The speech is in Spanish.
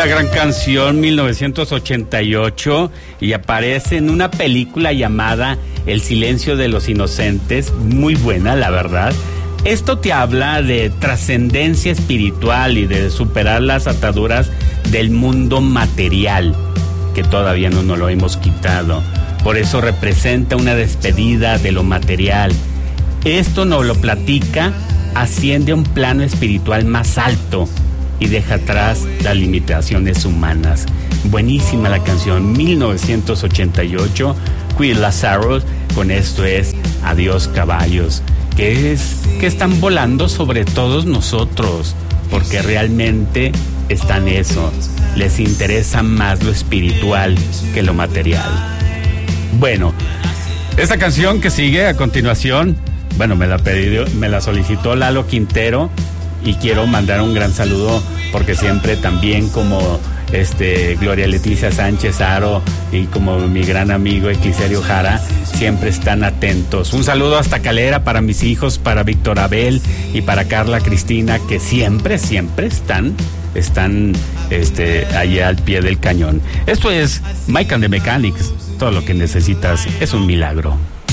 Una gran canción, 1988, y aparece en una película llamada El silencio de los inocentes, muy buena, la verdad. Esto te habla de trascendencia espiritual y de superar las ataduras del mundo material, que todavía no nos lo hemos quitado. Por eso representa una despedida de lo material. Esto nos lo platica, asciende a un plano espiritual más alto y deja atrás las limitaciones humanas. Buenísima la canción, 1988, Queen Lazarus, con esto es Adiós Caballos, que están volando sobre todos nosotros, porque realmente están eso, les interesa más lo espiritual que lo material. Bueno, esta canción que sigue a continuación, bueno, me la solicitó Lalo Quintero, y quiero mandar un gran saludo porque siempre también como Gloria Leticia Sánchez Aro y como mi gran amigo Ecliserio Jara siempre están atentos. Un saludo hasta Calera para mis hijos, para Víctor Abel y para Carla Cristina, que siempre están allá al pie del cañón. Esto es Mike and the Mechanics. Todo lo que necesitas es un milagro.